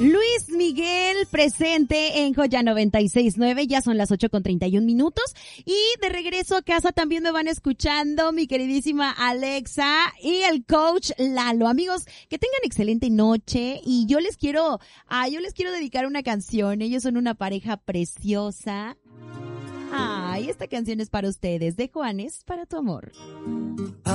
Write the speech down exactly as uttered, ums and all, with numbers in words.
Luis Miguel presente en Joya noventa y seis punto nueve, ya son las ocho con treinta y un minutos y de regreso a casa también me van escuchando mi queridísima Alexa y el coach Lalo. Amigos, que tengan excelente noche y yo les quiero, ah, yo les quiero dedicar una canción. Ellos son una pareja preciosa. Ay, esta canción es para ustedes, de Juanes, para tu amor.